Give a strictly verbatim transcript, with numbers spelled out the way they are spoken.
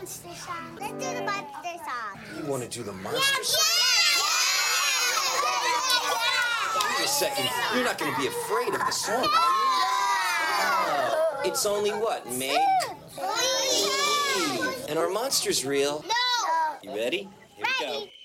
monster song. Let's do the monster song. You want to do the monster Yeah, song? yeah. Wait a second. You're not going to be afraid of the song, are you? Uh, it's only what? Make believe. And our monster's real. No. You ready? Here we go. Ready.